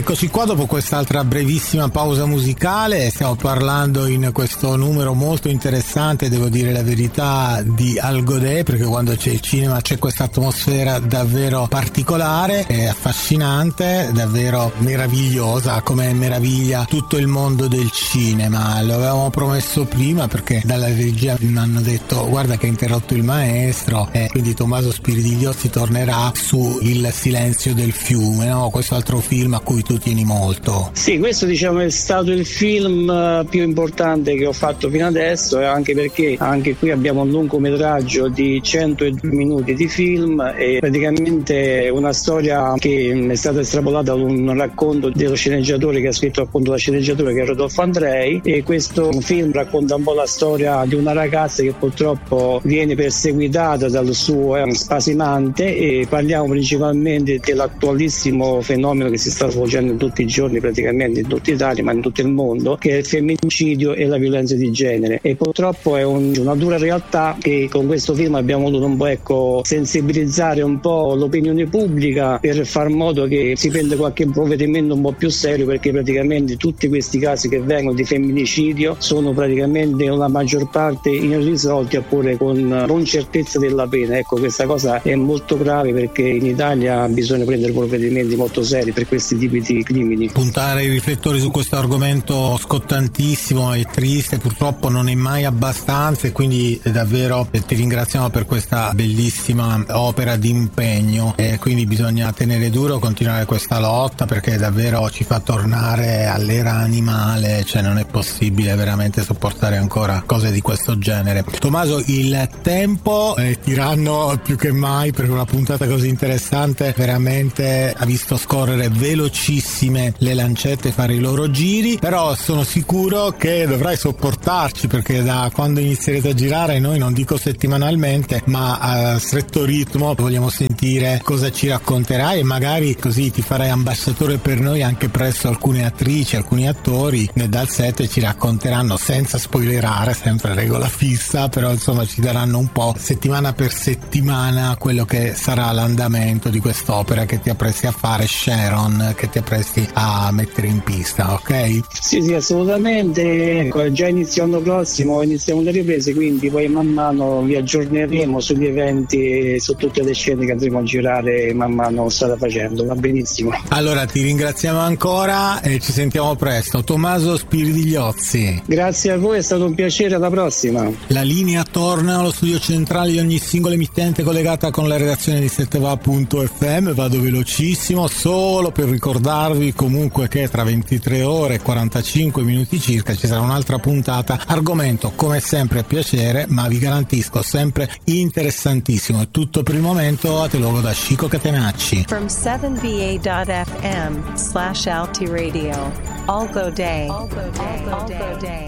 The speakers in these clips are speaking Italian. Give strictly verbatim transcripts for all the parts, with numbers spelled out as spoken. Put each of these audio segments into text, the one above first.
Eccoci qua dopo quest'altra brevissima pausa musicale. Stiamo parlando in questo numero molto interessante, devo dire la verità, di Al Godet, perché quando c'è il cinema c'è questa atmosfera davvero particolare, è affascinante, davvero meravigliosa, come meraviglia tutto il mondo del cinema. Lo avevamo promesso prima perché dalla regia mi hanno detto guarda che ha interrotto il maestro, e quindi Tommaso Spiridigliozzi tornerà su Il silenzio del fiume, no? Questo altro film a cui tu tieni molto. Sì, questo diciamo è stato il film più importante che ho fatto fino adesso, e anche perché anche qui abbiamo un lungometraggio di centodue minuti di film, e praticamente una storia che è stata estrapolata da un racconto dello sceneggiatore che ha scritto appunto la sceneggiatura, che è Rodolfo Andrei, e questo film racconta un po' la storia di una ragazza che purtroppo viene perseguitata dal suo eh, spasimante, e parliamo principalmente dell'attualissimo fenomeno che si sta svolgendo in tutti i giorni praticamente in tutta Italia ma in tutto il mondo, che è il femminicidio e la violenza di genere. E purtroppo è un, una dura realtà che con questo film abbiamo voluto un po' ecco sensibilizzare un po' l'opinione pubblica per far modo che si prenda qualche provvedimento un po' più serio, perché praticamente tutti questi casi che vengono di femminicidio sono praticamente la maggior parte irrisolti oppure con non certezza della pena. Ecco, questa cosa è molto grave perché in Italia bisogna prendere provvedimenti molto seri per questi tipi di crimini. Puntare i riflettori su questo argomento scottantissimo e triste purtroppo non è mai abbastanza, e quindi davvero ti ringraziamo per questa bellissima opera di impegno, e quindi bisogna tenere duro, continuare questa lotta, perché davvero ci fa tornare all'era animale, cioè non è possibile veramente sopportare ancora cose di questo genere. Tommaso, il tempo è tiranno più che mai, perché una puntata così interessante veramente ha visto scorrere velocissime le lancette, fare i loro giri, però sono sicuro che dovrai sopportarci, perché da quando inizierete a girare noi, non dico settimanalmente, ma a stretto ritmo vogliamo sentire cosa ci racconterai, e magari così ti farai ambasciatore per noi anche presso alcune attrici, alcuni attori dal set, e ci racconteranno senza spoilerare, sempre regola fissa, però insomma ci daranno un po' settimana per settimana quello che sarà l'andamento di quest'opera che ti appresti a fare, Sharon, che ti appresti a mettere in pista, ok? Sì, sì, assolutamente. Ecco, già inizio l'anno prossimo iniziamo le riprese, quindi poi man mano vi aggiorneremo sugli eventi e su tutte le scene che andremo a girare man mano strada facendo. Va benissimo. Allora ti ringraziamo ancora e ci sentiamo presto. Tommaso Spiridigliozzi. Grazie a voi, è stato un piacere, alla prossima. La linea torna allo studio centrale di ogni singola emittente collegata con la redazione di sette va punto effe emme. Vado velocissimo solo per ricordarvi comunque che tra ventitré ore e quarantacinque minuti circa ci sarà un'altra puntata, argomento come sempre a piacere, ma vi garantisco sempre interessantissimo. È tutto per il momento, a te luogo da Chico Catenacci. From seven v a dot f m slash Alti Radio. All go day. All go day. All go day.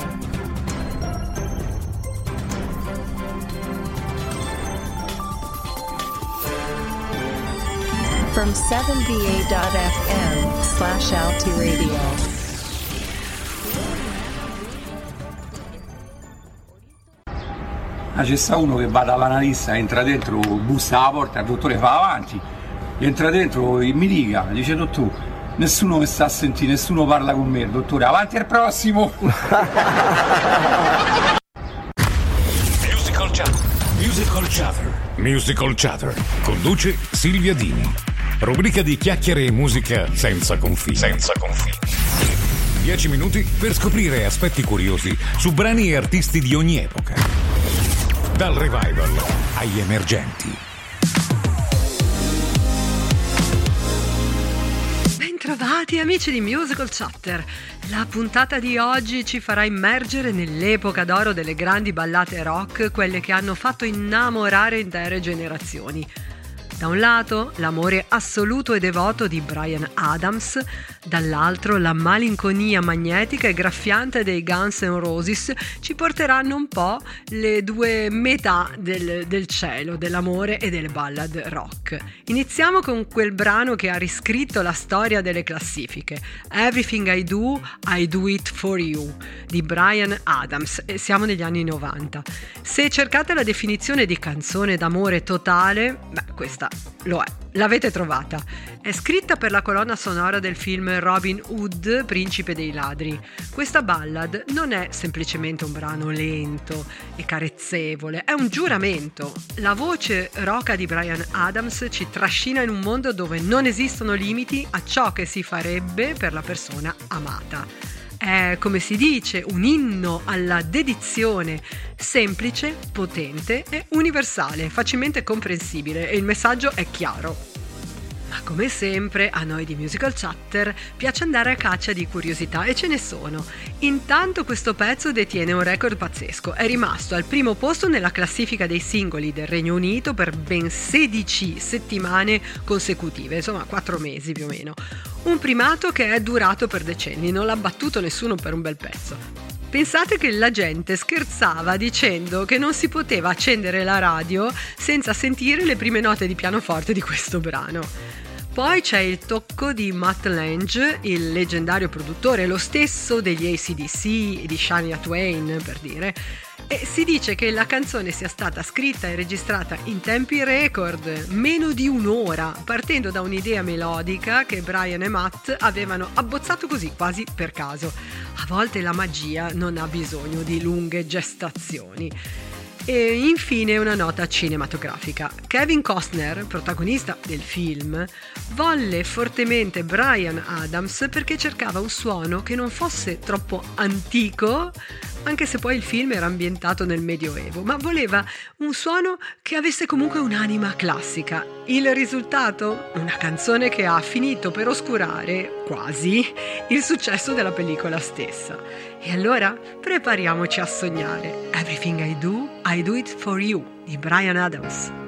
From seven v a dot f m slash Alti Radio. Ah, c'è sta uno che va dall'analista, entra dentro, bussa alla porta, il dottore fa avanti, entra dentro e mi dica, dice dottore, nessuno mi sta a sentire, nessuno parla con me, dottore, avanti al prossimo. Musical Chatter. Musical Chatter. Musical Chatter. Conduce Silvia Dini. Rubrica di chiacchiere e musica senza confini. Senza confini. Dieci minuti per scoprire aspetti curiosi su brani e artisti di ogni epoca. Dal revival agli emergenti. Bentrovati amici di Musical Chatter. La puntata di oggi ci farà immergere nell'epoca d'oro delle grandi ballate rock, quelle che hanno fatto innamorare intere generazioni. Da un lato l'amore assoluto e devoto di Bryan Adams, dall'altro la malinconia magnetica e graffiante dei Guns N' Roses ci porteranno un po' le due metà del, del cielo, dell'amore e delle ballad rock. Iniziamo con quel brano che ha riscritto la storia delle classifiche, Everything I Do, I Do It For You, di Bryan Adams, e siamo negli anni novanta. Se cercate la definizione di canzone d'amore totale, beh, questa questa lo è, l'avete trovata. È scritta per la colonna sonora del film Robin Hood, Principe dei ladri. Questa ballad non è semplicemente un brano lento e carezzevole, è un giuramento. La voce roca di Bryan Adams ci trascina in un mondo dove non esistono limiti a ciò che si farebbe per la persona amata. È, come si dice, un inno alla dedizione, semplice, potente e universale, facilmente comprensibile, e il messaggio è chiaro. Ma come sempre a noi di Musical Chatter piace andare a caccia di curiosità, e ce ne sono. Intanto questo pezzo detiene un record pazzesco, è rimasto al primo posto nella classifica dei singoli del Regno Unito per ben sedici settimane consecutive, insomma quattro mesi più o meno. Un primato che è durato per decenni, non l'ha battuto nessuno per un bel pezzo. Pensate che la gente scherzava dicendo che non si poteva accendere la radio senza sentire le prime note di pianoforte di questo brano. Poi c'è il tocco di Mutt Lange, il leggendario produttore, lo stesso degli A C D C e di Shania Twain, per dire. E si dice che la canzone sia stata scritta e registrata in tempi record, meno di un'ora, partendo da un'idea melodica che Bryan e Mutt avevano abbozzato così, quasi per caso. A volte la magia non ha bisogno di lunghe gestazioni. E infine una nota cinematografica. Kevin Costner, protagonista del film, volle fortemente Bryan Adams perché cercava un suono che non fosse troppo antico, anche se poi il film era ambientato nel Medioevo, ma voleva un suono che avesse comunque un'anima classica. Il risultato? Una canzone che ha finito per oscurare, quasi, il successo della pellicola stessa. E allora prepariamoci a sognare. Everything I Do, I Do It For You di Bryan Adams.